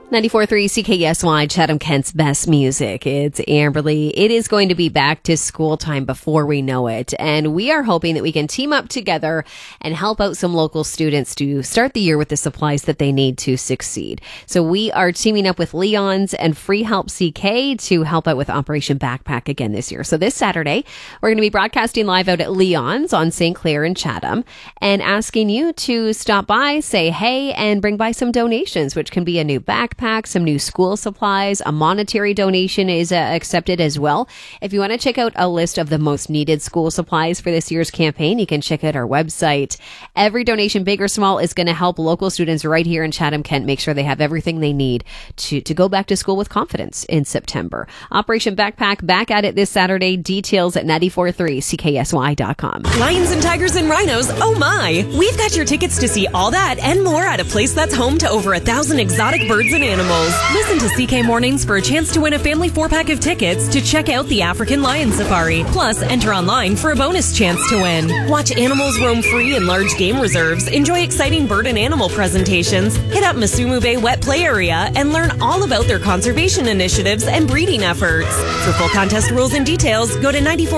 94.3 CKSY, Chatham Kent's best music. It's Amberly. It is going to be back to school time before we know it. And we are hoping that we can team up together and help out some local students to start the year with the supplies that they need to succeed. So we are teaming up with Leon's and Free Help CK to help out with Operation Backpack again this year. So this Saturday, we're going to be broadcasting live out at Leon's on St. Clair and Chatham and asking you to stop by, say hey, and bring by some donations, which can be a new backpack, some new school supplies. A monetary donation is accepted as well. If you want to check out a list of the most needed school supplies for this year's campaign, you can check out our website. Every donation, big or small, is going to help local students right here in Chatham-Kent make sure they have everything they need to go back to school with confidence in September. Operation Backpack back at it this Saturday. Details at 943CKSY.com. Lions and tigers and rhinos, oh my! We've got your tickets to see all that and more at a place that's home to over 1,000 exotic birds and animals. Listen to CK Mornings for a chance to win a family 4-pack of tickets to check out the African Lion Safari. Plus, enter online for a bonus chance to win. Watch animals roam free in large game reserves, enjoy exciting bird and animal presentations, hit up Masumu Bay Wet Play Area, and learn all about their conservation initiatives and breeding efforts. For full contest rules and details, go to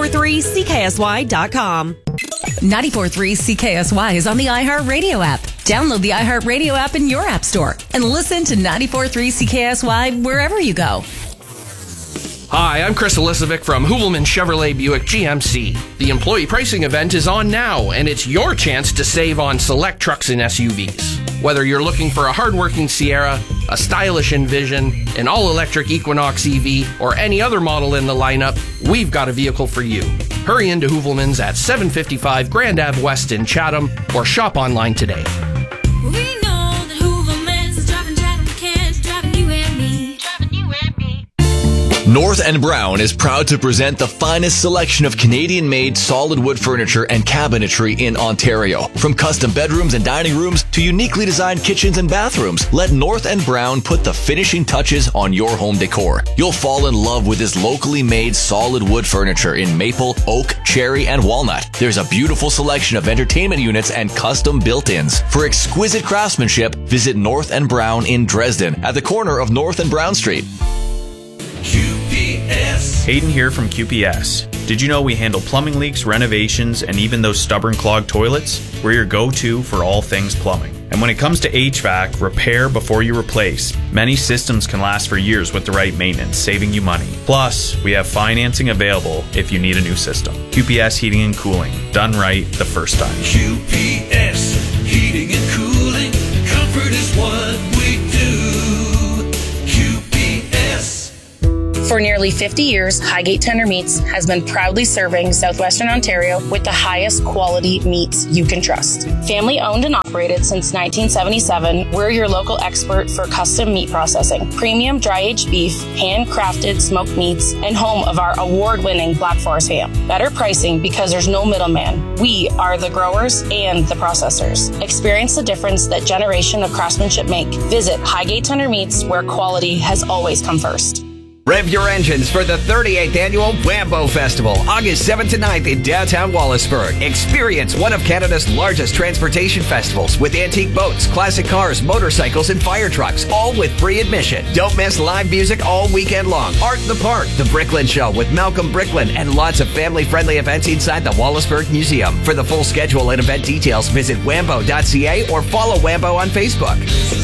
943CKSY.com. 94.3 CKSY is on the iHeartRadio app. Download the iHeartRadio app in your app store and listen to 94.3 CKSY wherever you go. Hi, I'm Chris Elisovic from Hoovelman Chevrolet Buick GMC. The employee pricing event is on now, and it's your chance to save on select trucks and SUVs. Whether you're looking for a hardworking Sierra, a stylish Envision, an all-electric Equinox EV, or any other model in the lineup, we've got a vehicle for you. Hurry into Hoovelman's at 755 Grand Ave West in Chatham, or shop online today. We know that Hoovelman's is driving Chatham Kent, driving you and me, driving you and me. North and Brown is proud to present the finest selection of Canadian-made solid wood furniture and cabinetry in Ontario. From custom bedrooms and dining rooms to uniquely designed kitchens and bathrooms, let North and Brown put the finishing touches on your home decor. You'll fall in love with this locally made solid wood furniture in maple, oak, cherry, and walnut. There's a beautiful selection of entertainment units and custom built-ins. For exquisite craftsmanship, visit North and Brown in Dresden at the corner of North and Brown Street. QPS. Hayden here from QPS. Did you know we handle plumbing leaks, renovations, and even those stubborn clogged toilets? We're your go-to for all things plumbing. And when it comes to HVAC, repair before you replace. Many systems can last for years with the right maintenance, saving you money. Plus, we have financing available if you need a new system. QPS Heating and Cooling. Done right the first time. QPS Heating and Cooling. Comfort is what we do. For nearly 50 years, Highgate Tender Meats has been proudly serving Southwestern Ontario with the highest quality meats you can trust. Family owned and operated since 1977, we're your local expert for custom meat processing, premium dry-aged beef, handcrafted smoked meats, and home of our award-winning Black Forest ham. Better pricing because there's no middleman. We are the growers and the processors. Experience the difference that generation of craftsmanship make. Visit Highgate Tender Meats, where quality has always come first. Rev your engines for the 38th Annual Wambo Festival, August 7th to 9th in downtown Wallaceburg. Experience one of Canada's largest transportation festivals with antique boats, classic cars, motorcycles, and fire trucks, all with free admission. Don't miss live music all weekend long. Art in the Park, the Bricklin Show with Malcolm Bricklin, and lots of family-friendly events inside the Wallaceburg Museum. For the full schedule and event details, visit wambo.ca or follow Wambo on Facebook.